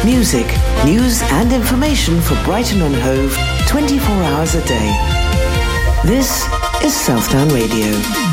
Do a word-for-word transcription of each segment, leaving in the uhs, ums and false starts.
Music, news and information for Brighton and Hove twenty-four hours a day. This is Southdown Radio.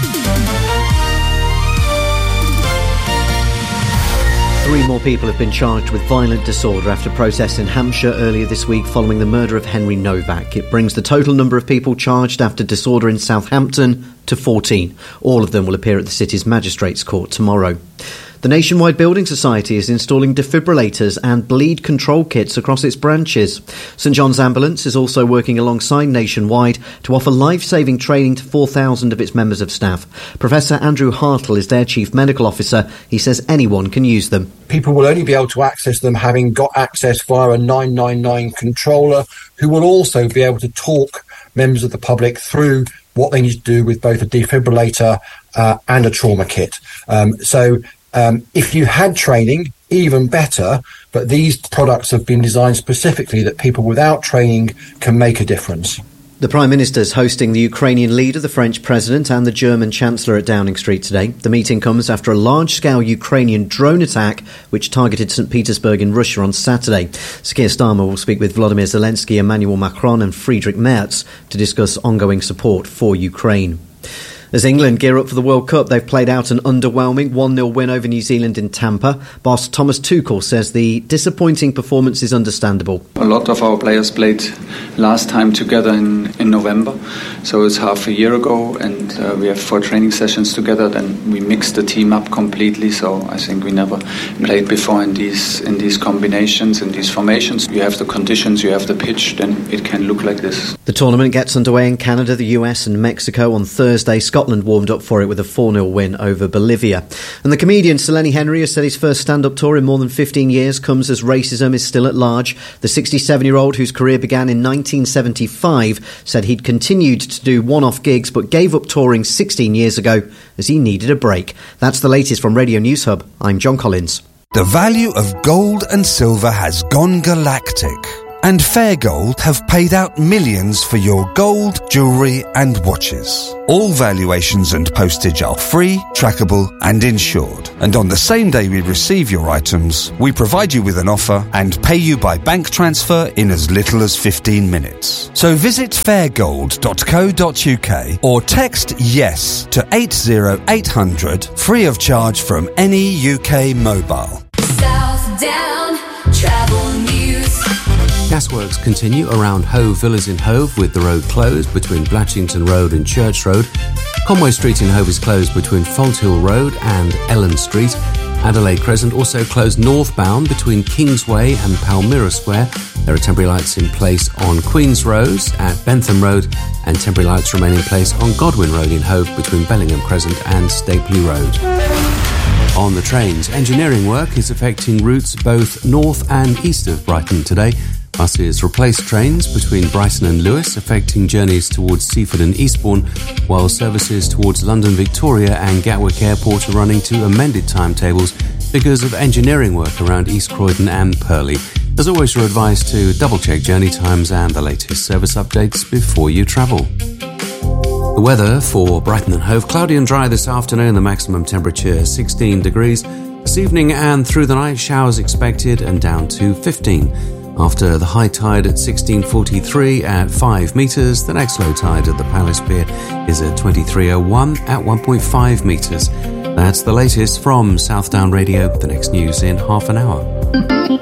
Three more people have been charged with violent disorder after protests in Hampshire earlier this week following the murder of Henry Novak. It brings the total number of people charged after disorder in Southampton to fourteen. All of them will appear at the city's magistrates' court tomorrow. The Nationwide Building Society is installing defibrillators and bleed control kits across its branches. St John's Ambulance is also working alongside Nationwide to offer life-saving training to four thousand of its members of staff. Professor Andrew Hartle is their Chief Medical Officer. He says anyone can use them. People will only be able to access them having got access via a nine nine nine controller, who will also be able to talk members of the public through what they need to do with both a defibrillator uh, and a trauma kit. Um, so Um, if you had training, even better, but these products have been designed specifically that people without training can make a difference. The Prime Minister is hosting the Ukrainian leader, the French President and the German Chancellor at Downing Street today. The meeting comes after a large-scale Ukrainian drone attack which targeted Saint Petersburg in Russia on Saturday. Sir Keir Starmer will speak with Volodymyr Zelensky, Emmanuel Macron and Friedrich Merz to discuss ongoing support for Ukraine. As England gear up for the World Cup, they've played out an underwhelming one nil win over New Zealand in Tampa. Boss Thomas Tuchel says the disappointing performance is understandable. A lot of our players played last time together in, in November, so it's half a year ago, and uh, we have four training sessions together. Then we mixed the team up completely, so I think we never played before in these in these combinations, in these formations. You have the conditions, you have the pitch, then it can look like this. The tournament gets underway in Canada, the U S and Mexico on Thursday. Scotland Scotland warmed up for it with a four nil win over Bolivia. And the comedian Sir Lenny Henry has said his first stand-up tour in more than fifteen years comes as racism is still at large. The sixty-seven-year-old, whose career began in nineteen seventy-five, said he'd continued to do one-off gigs but gave up touring sixteen years ago as he needed a break. That's the latest from Radio News Hub. I'm John Collins. The value of gold and silver has gone galactic. And Fair Gold have paid out millions for your gold, jewellery and watches. All valuations and postage are free, trackable and insured. And on the same day we receive your items, we provide you with an offer and pay you by bank transfer in as little as fifteen minutes. So visit fairgold dot co dot uk or text YES to eight zero eight hundred free of charge from any U K mobile. Southdown Travel News. Gasworks continue around Hove Villas in Hove with the road closed between Blatchington Road and Church Road. Conway Street in Hove is closed between Fold Hill Road and Ellen Street. Adelaide Crescent also closed northbound between Kingsway and Palmyra Square. There are temporary lights in place on Queen's Road at Bentham Road and temporary lights remain in place on Godwin Road in Hove between Bellingham Crescent and Stapley Road. On the trains, engineering work is affecting routes both north and east of Brighton today. Buses replace trains between Brighton and Lewes, affecting journeys towards Seaford and Eastbourne, while services towards London Victoria and Gatwick Airport are running to amended timetables because of engineering work around East Croydon and Purley. As always, you're advised to double-check journey times and the latest service updates before you travel. The weather for Brighton and Hove, cloudy and dry this afternoon, the maximum temperature sixteen degrees. This evening and through the night, showers expected and down to fifteen. After the high tide at sixteen forty-three at five metres, the next low tide at the Palace Pier is at twenty-three oh one at one point five metres. That's the latest from Southdown Radio. The next news in half an hour.